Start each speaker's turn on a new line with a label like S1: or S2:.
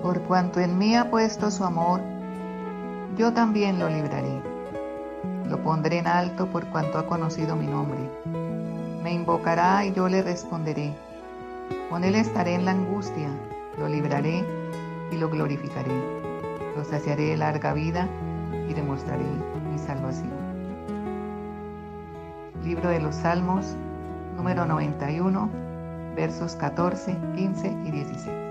S1: Por cuanto en mí ha puesto su amor, yo también lo libraré. Lo pondré en alto por cuanto ha conocido mi nombre. Me invocará y yo le responderé. Con él estaré en la angustia, lo libraré y lo glorificaré. Lo saciaré de larga vida y demostraré mi salvación. Libro de los Salmos, número 91, versos 14, 15 y 16.